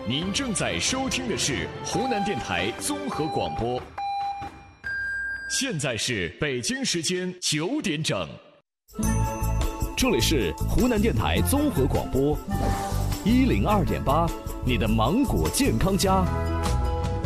您正在收听的是湖南电台综合广播。现在是北京时间9点整，这里是湖南电台综合广播102.8，你的芒果健康家。